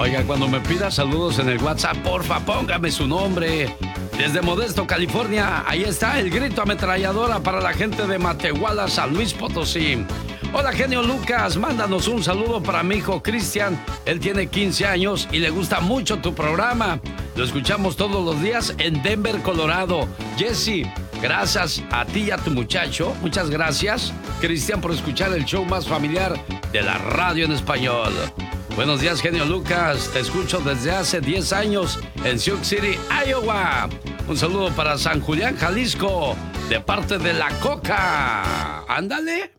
Oiga, cuando me pida saludos en el WhatsApp, porfa, póngame su nombre. Desde Modesto, California, ahí está el grito ametralladora para la gente de Matehuala, San Luis Potosí. Hola, genio Lucas, mándanos un saludo para mi hijo Cristian. Él tiene 15 años y le gusta mucho tu programa. Lo escuchamos todos los días en Denver, Colorado. Jesse, gracias a ti y a tu muchacho. Muchas gracias, Cristian, por escuchar el show más familiar de la radio en español. Buenos días, genio Lucas. Te escucho desde hace 10 años en Sioux City, Iowa. Un saludo para San Julián, Jalisco, de parte de La Coca. Ándale.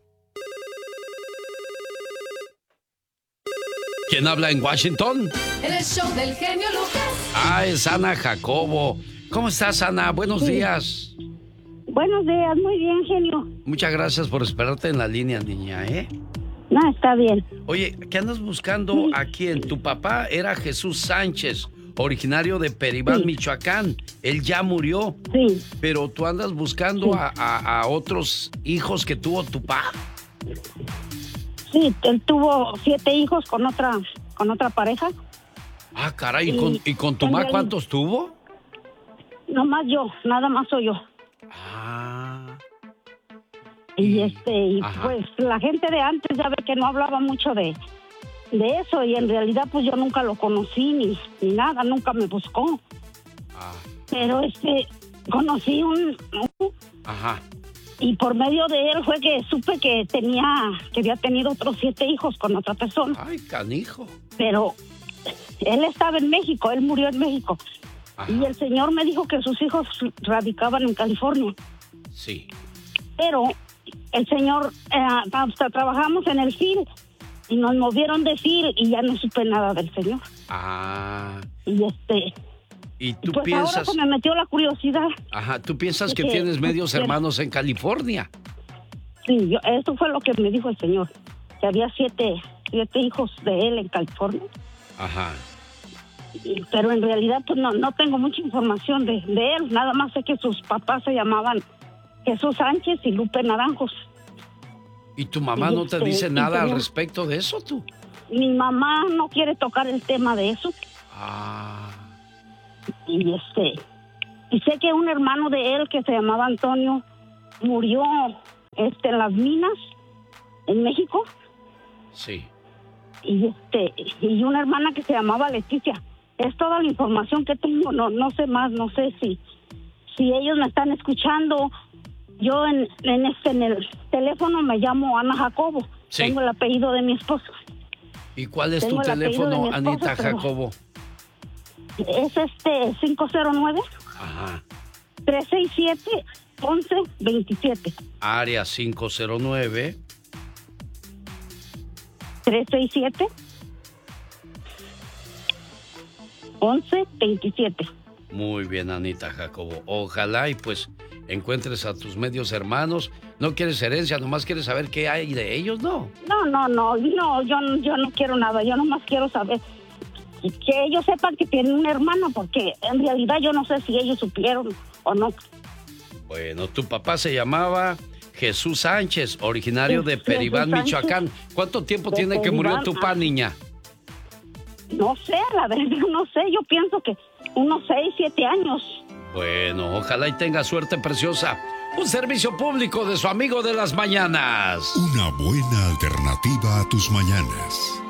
¿Quién habla en Washington? El show del genio Lucas. Ah, es Ana Jacobo. ¿Cómo estás, Ana? Buenos días. Buenos días, muy bien, genio. Muchas gracias por esperarte en la línea, niña, ¿eh? No, está bien. Oye, ¿qué andas buscando aquí? Tu papá era Jesús Sánchez, originario de Peribán, Michoacán. Él ya murió. Sí. Pero tú andas buscando a otros hijos que tuvo tu papá. Sí, él tuvo 7 hijos con otra pareja. Ah, caray, ¿y con tu mamá cuántos tuvo? Nomás yo, nada más soy yo. Ah. Y pues la gente de antes ya ve que no hablaba mucho de eso, y en realidad pues yo nunca lo conocí ni nada, nunca me buscó. Pero conocí Ajá. y por medio de él fue que supe que había tenido otros 7 hijos con otra persona. Ay, canijo. Pero él estaba en México, él murió en México. Ajá. Y el señor me dijo que sus hijos radicaban en California. Sí. Pero el señor, hasta trabajamos en el FIL y nos movieron de FIL y ya no supe nada del señor. Ah. Y tú pues piensas... ahora se me metió la curiosidad. Ajá, tú piensas que tienes medios hermanos en California. Sí, eso fue lo que me dijo el señor, que había 7 hijos de él en California. Ajá. Pero en realidad pues no tengo mucha información de él, nada más sé que sus papás se llamaban Jesús Sánchez y Lupe Naranjos. ¿Y tu mamá no te dice nada al respecto de eso, tú? Mi mamá no quiere tocar el tema de eso. Ah. Y sé que un hermano de él que se llamaba Antonio murió en las minas en México. Sí. Y una hermana que se llamaba Leticia. Es toda la información que tengo, no sé más, no sé si ellos me están escuchando. Yo en el teléfono me llamo Ana Jacobo. Sí. Tengo el apellido de mi esposo. ¿Y cuál es tu teléfono, Anita Jacobo? Es 509. Ajá. 367-1127. Área 509. 367-1127. Muy bien, Anita Jacobo. Ojalá y pues encuentres a tus medios hermanos. No quieres herencia, nomás quieres saber qué hay de ellos, ¿no? No, yo no quiero nada. Yo nomás quiero saber que ellos sepan que tienen una hermana, porque en realidad yo no sé si ellos supieron o no. Bueno, tu papá se llamaba Jesús Sánchez, originario de Peribán, Michoacán. ¿Cuánto tiempo tiene que murió tu papá, niña? No sé, la verdad, no sé. Yo pienso que unos 6, 7 años. Bueno, ojalá y tenga suerte, preciosa. Un servicio público de su amigo de las mañanas. Una buena alternativa a tus mañanas.